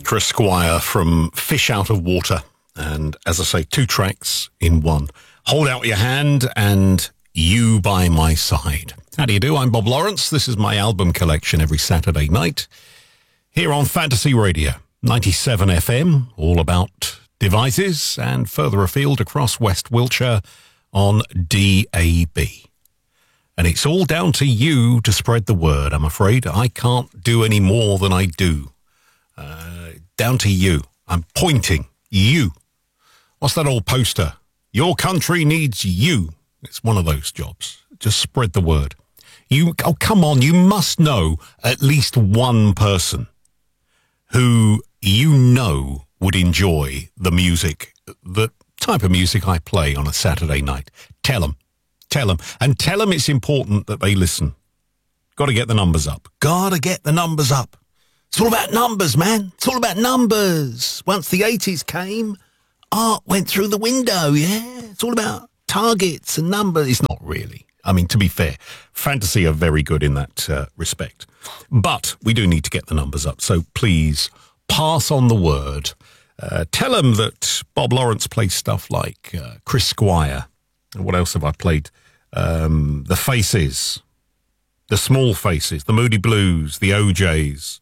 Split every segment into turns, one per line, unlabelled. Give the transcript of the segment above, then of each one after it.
Chris Squire from Fish Out of Water. And as I say, 2 tracks in one. Hold Out Your Hand and You By My Side. How do you do? I'm Bob Lawrence. This is my album collection every Saturday night here on Fantasy Radio, 97 FM, all about devices, and further afield across West Wiltshire on DAB. And it's all down to you to spread the word, I'm afraid. I can't do any more than I do. Down to you. I'm pointing. You. What's that old poster? Your country needs you. It's one of those jobs. Just spread the word. Oh, come on. You must know at least one person who you know would enjoy the music, the type of music I play on a Saturday night. Tell them. Tell them. And tell them it's important that they listen. Got to get the numbers up. Got to get the numbers up. It's all about numbers, man. It's all about numbers. Once the 80s came, art went through the window, yeah? It's all about targets and numbers. It's not really. I mean, to be fair, Fantasy are very good in that respect. But we do need to get the numbers up. So please pass on the word. Tell them that Bob Lawrence plays stuff like Chris Squire. What else have I played? The Faces, the Small Faces, the Moody Blues, the OJs,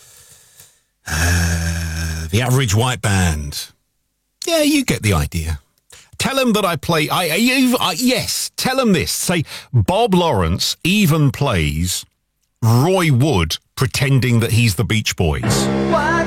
the Average White Band. Yeah, you get the idea. Tell them that I play... yes, tell them this. Say, Bob Lawrence even plays Roy Wood pretending that he's the Beach Boys.
Why?